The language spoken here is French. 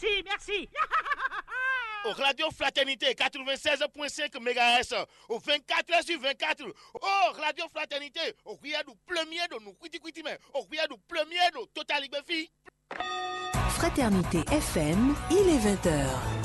merci. Au Radio Fraternité 96.5 MHz, au 24h sur 24. Oh, Radio Fraternité, au regard du premier de nous, au regard du premier de Total Liberté. Fraternité FM, il est 20h.